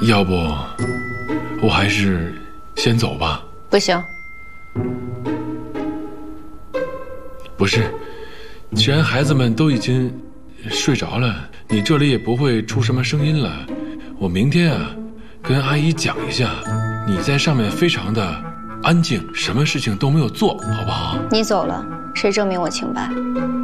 要不我还是先走吧。 不行。 不是，既然孩子们都已经睡着了，你这里也不会出什么声音了。我明天啊，跟阿姨讲一下，你在上面非常的安静，什么事情都没有做，好不好？ 你走了，谁证明我清白？